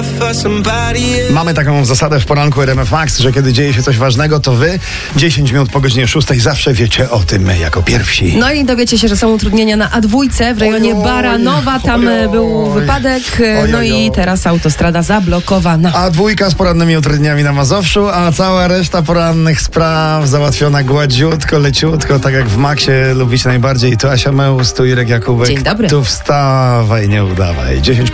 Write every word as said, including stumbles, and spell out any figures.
Mamy taką zasadę w poranku R M F Max, że kiedy dzieje się coś ważnego, to wy dziesięć minut po godzinie szóstej zawsze wiecie o tym jako pierwsi. No i dowiecie się, że są utrudnienia na A dwa w rejonie Ojoj, Baranowa. Tam ojoj. był wypadek, no Ojoj. i teraz autostrada zablokowana. A dwójka z porannymi utrudnieniami na Mazowszu, a cała reszta porannych spraw załatwiona gładziutko, leciutko, tak jak w Maxie lubicie najbardziej. Tu Asia Meus, tu Irek Jakubek. Dzień dobry. Tu wstawaj, nie udawaj. dziesięć